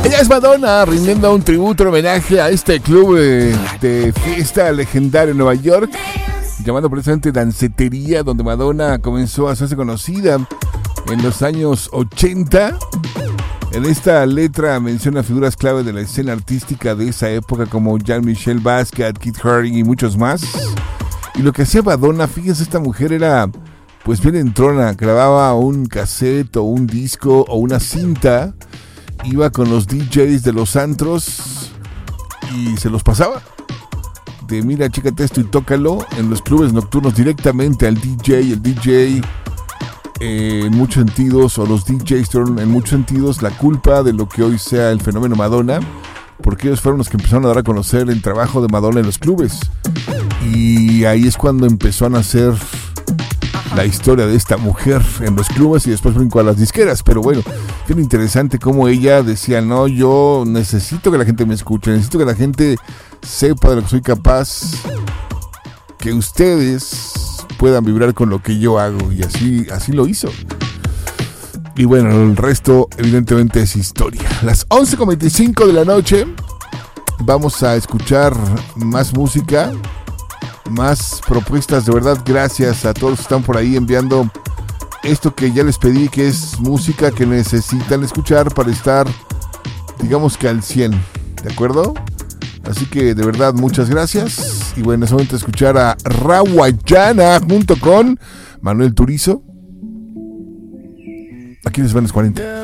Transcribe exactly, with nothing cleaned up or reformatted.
Ella es Madonna, rindiendo un tributo, un homenaje a este club eh, de fiesta legendario en Nueva York, llamado precisamente Dancetería, donde Madonna comenzó a hacerse conocida en los años ochenta. En esta letra menciona figuras clave de la escena artística de esa época como Jean-Michel Basquiat, Keith Haring y muchos más. Y lo que hacía Madonna, fíjense, esta mujer era pues bien entrona, grababa un cassette o un disco o una cinta, iba con los D Js de los antros y se los pasaba. De mira, chécate esto y tócalo en los clubes nocturnos directamente al D J. El D J eh, en muchos sentidos, o los D Js tuvieron en muchos sentidos la culpa de lo que hoy sea el fenómeno Madonna, porque ellos fueron los que empezaron a dar a conocer el trabajo de Madonna en los clubes. Y ahí es cuando empezó a nacer la historia de esta mujer en los clubes y después brincó a las disqueras. Pero bueno, bien interesante cómo ella decía, no, yo necesito que la gente me escuche, necesito que la gente sepa de lo que soy capaz, que ustedes puedan vibrar con lo que yo hago, y así, así lo hizo. Y bueno, el resto evidentemente es historia. Las once con veinticinco de la noche, vamos a escuchar más música, más propuestas. De verdad, gracias a todos los que están por ahí enviando esto que ya les pedí, que es música que necesitan escuchar para estar, digamos que al cien, ¿de acuerdo? Así que de verdad, muchas gracias. Y bueno, es momento de escuchar a Rawayana junto con Manuel Turizo. Aquí les van los cuarenta.